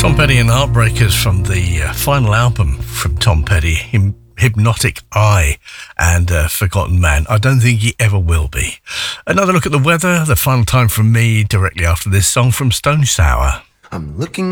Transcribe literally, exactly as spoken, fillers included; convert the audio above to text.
Tom Petty and the Heartbreakers from the uh, final album from Tom Petty, Him, Hypnotic Eye and uh, Forgotten Man. I don't think he ever will be. Another look at the weather, the final time from me, directly after this song from Stone Sour. I'm looking